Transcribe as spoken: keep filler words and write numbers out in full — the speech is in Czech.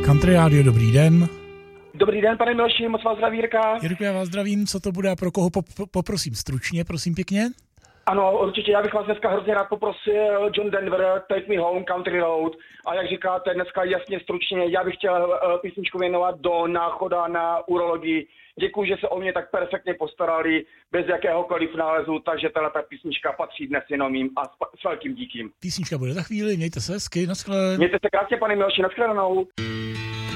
Country Radio, dobrý den. Dobrý den, pane Miloši, moc vás zdraví Jirka. Jirko, já vás zdravím, co to bude a pro koho pop- poprosím stručně, prosím pěkně. Ano, určitě, já bych vás dneska hrozně rád poprosil John Denver, Take Me Home, Country Road. A jak říkáte, dneska jasně stručně, já bych chtěl uh, písničku věnovat do náchoda na urologii. Děkuji, že se o mě tak perfektně postarali, bez jakéhokoliv nálezu, takže tato písnička patří dnes jenom jim a s, s velkým díkým. Písnička bude za chvíli, mějte se hezky, naschle. Mějte se krásně, pane Miloši, naschledanou.